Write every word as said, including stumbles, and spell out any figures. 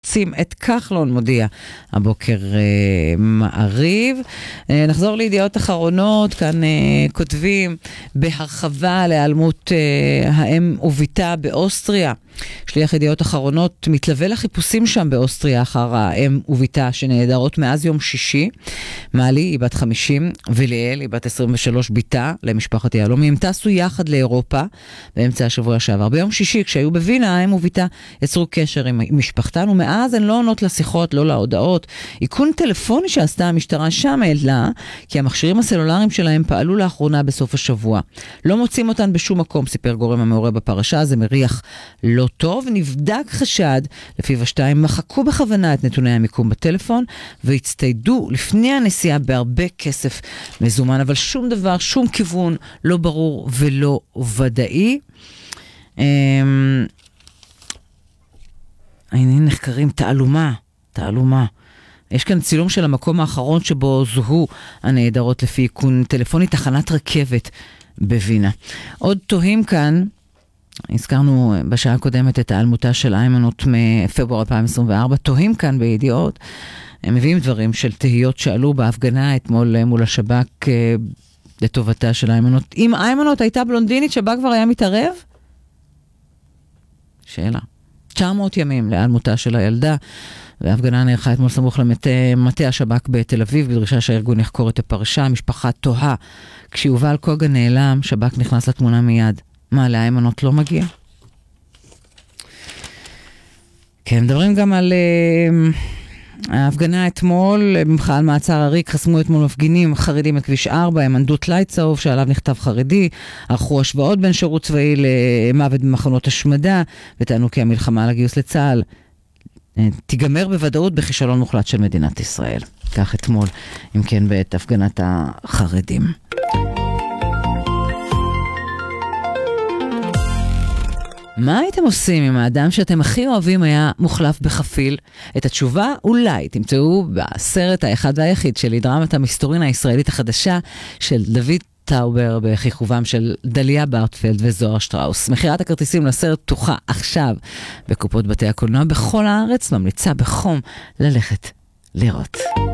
רוצים את כחלון, מודיע הבוקר אה, מעריב. אה, נחזור לידיעות אחרונות, כאן אה, כותבים בהרחבה להיעלמות אה, האם וביתה באוסטריה. שליח ידיעות אחרונות מתלווה לחיפושים שם באוסטריה אחר האם וביתה שנהדרות מאז יום שישי. מעלי היא בת חמישים וליאל היא בת עשרים ושלוש, ביתה למשפחת יהלומי. הם טסו יחד לאירופה באמצע השבוע שעבר. ביום שישי כשהיו בווינה האם וביתה יצרו קשר עם משפחתן, ומאז הן לא עונות לשיחות, לא להודעות. איכון טלפוני שעשתה המשטרה שם העלה כי המכשירים הסלולריים שלהם פעלו לאחרונה בסוף השבוע. לא מוצאים אותן בשום מקום, סיפר גורם המעורה בפרשה. זה מריח לא טוב. נבדק חשד לפיו השתיים מחקו בכוונה את נתוני המיקום בטלפון והצטיידו לפני הנסיעה בהרבה כסף מזומן, אבל שום דבר, שום כיוון לא ברור ולא ודאי. העניינים נחקרים, תעלומה, תעלומה. יש כאן צילום של המקום האחרון שבו זוהו הנהדרות לפי איכון טלפוני, תחנת רכבת בווינה. עוד תוהים כאן, הזכרנו בשעה הקודמת את העלמותה של איימנות מפברואר אלפיים עשרים וארבע, תוהים כאן בידיעות, הם מביאים דברים של תהיות שעלו בהפגנה אתמול מול השב"כ לטובתה של איימנות. אם איימנות הייתה בלונדינית, שב"כ כבר היה מתערב? שאלה. תשע מאות ימים להעלמותה של הילדה, וההפגנה נערכה אתמול סמוך למטה השב"כ בתל אביב, בדרישה שהארגון יחקור את הפרשה. המשפחה תוהה. כשיובל קוגן נעלם, שב"כ נכנס לתמונה מיד. מה, לאיימנות לא מגיע? כן, מדברים גם על uh, ההפגנה אתמול, במחאה על מעצר עריק, חסמו אתמול מפגינים חרדים את כביש ארבע, הם ענדו טלאי צהוב שעליו נכתב חרדי, ערכו השוואות בין שירות צבאי למוות במחנות השמדה, וטענו כי המלחמה על הגיוס לצה"ל תיגמר בוודאות בכישלון מוחלט של מדינת ישראל. כך אתמול, אם כן, בעת הפגנת החרדים. מה הייתם עושים אם האדם שאתם הכי אוהבים היה מוחלף בחפיל? את התשובה אולי תמצאו בסרט האחד והיחיד שלי, דרמת המסתורין הישראלית החדשה של דוד טאובר בכיכובם של דליה ברטפלד וזוהר שטראוס. מחירת הכרטיסים לסרט פתוחה עכשיו בקופות בתי הקולנוע בכל הארץ, ממליצה בחום ללכת לראות.